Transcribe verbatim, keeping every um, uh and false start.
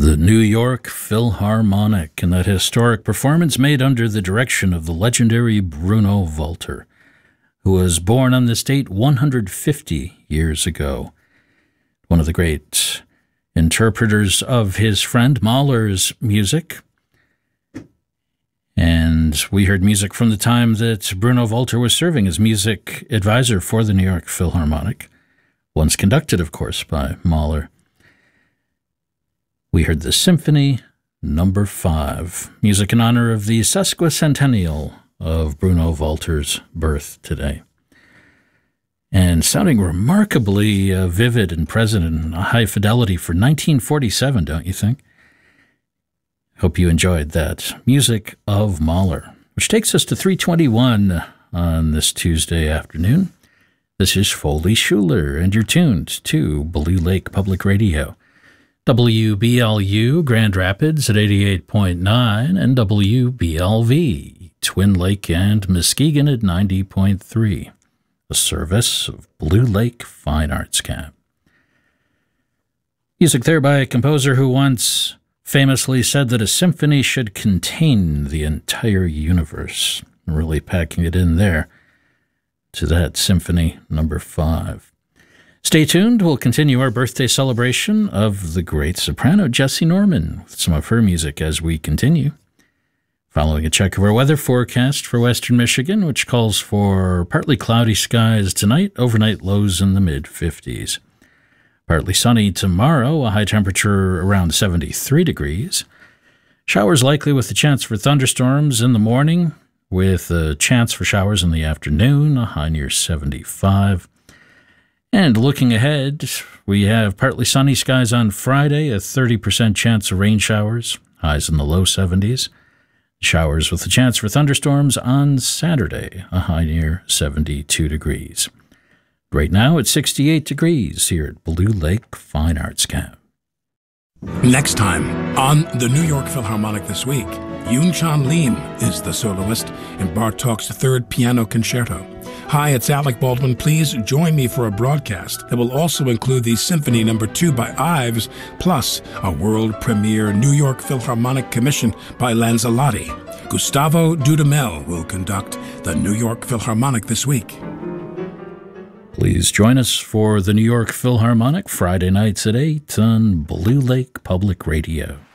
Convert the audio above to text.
The New York Philharmonic, and that historic performance made under the direction of the legendary Bruno Walter, who was born on this date one hundred fifty years ago. One of the great interpreters of his friend Mahler's music. And we heard music from the time that Bruno Walter was serving as music advisor for the New York Philharmonic, once conducted, of course, by Mahler. We heard the Symphony Number Five, music in honor of the sesquicentennial of Bruno Walter's birth today. And sounding remarkably uh, vivid and present in a high fidelity for nineteen forty-seven, don't you think? Hope you enjoyed that. Music of Mahler, which takes us to three twenty-one on this Tuesday afternoon. This is Foley Schuler, and you're tuned to Blue Lake Public Radio. W B L U Grand Rapids at eighty-eight point nine and W B L V Twin Lake and Muskegon at ninety point three. A service of Blue Lake Fine Arts Camp. Music there by a composer who once famously said that a symphony should contain the entire universe. Really packing it in there to that Symphony Number Five. Stay tuned. We'll continue our birthday celebration of the great soprano Jessye Norman with some of her music as we continue. Following a check of our weather forecast for western Michigan, which calls for partly cloudy skies tonight, overnight lows in the mid fifties. Partly sunny tomorrow, a high temperature around seventy-three degrees. Showers likely with a chance for thunderstorms in the morning, with a chance for showers in the afternoon, a high near seventy-five. And looking ahead, we have partly sunny skies on Friday, a thirty percent chance of rain showers, highs in the low seventies. Showers with a chance for thunderstorms on Saturday, a high near seventy-two degrees. Right now it's sixty-eight degrees here at Blue Lake Fine Arts Camp. Next time on the New York Philharmonic This Week, Yoon-Chan Lim is the soloist in Bartók's Third Piano Concerto. Hi, it's Alec Baldwin. Please join me for a broadcast that will also include the Symphony Number Two by Ives, plus a world premiere New York Philharmonic commission by Lanzalotti. Gustavo Dudamel will conduct the New York Philharmonic This Week. Please join us for the New York Philharmonic Friday nights at eight on Blue Lake Public Radio.